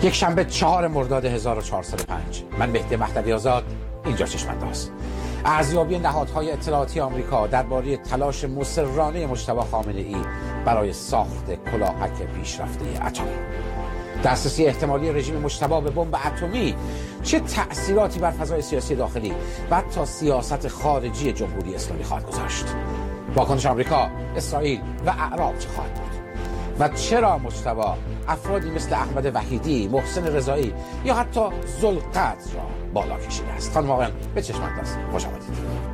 یک شنبه 4 مرداد 1405. من مهدی مهدوی آزاد، اینجا چشم‌انداز. ارزیابی نهادهای اطلاعاتی آمریکا درباره تلاش مصرانه مجتبی خامنه‌ای برای ساخت کلاهک پیشرفته اتمی. دسترسی احتمالی رژیم مجتبی به بمب اتمی چه تأثیراتی بر فضای سیاسی داخلی و حتی سیاست خارجی جمهوری اسلامی خواهد گذاشت. واکنش آمریکا، اسرائیل و اعراب چه خواهد بود؟ و چرا مجتبی افرادی مثل احمد وحیدی، محسن رضایی یا حتی ذوالقدر را بالا کشیده است؟ خانم آقایان، به چشم انداز، خوش آمدید.